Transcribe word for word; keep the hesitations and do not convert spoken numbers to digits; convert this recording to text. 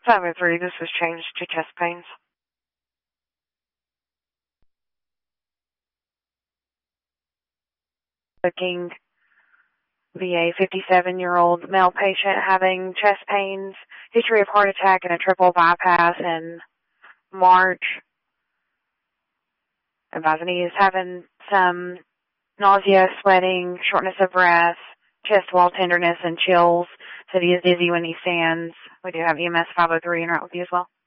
five oh three, this was changed to chest pains. Looking V A fifty-seven-year-old male patient having chest pains, history of heart attack and a triple bypass in March. Advising he is having some nausea, sweating, shortness of breath, chest wall tenderness, and chills. Said he is dizzy when he stands. We do have E M S five oh three interact with you as well.